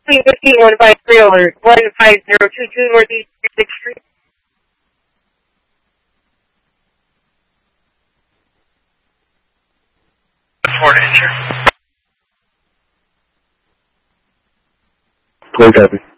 Queen 153 alert, 15022 Northeast 6th Street. Fort Incher. Clear copy.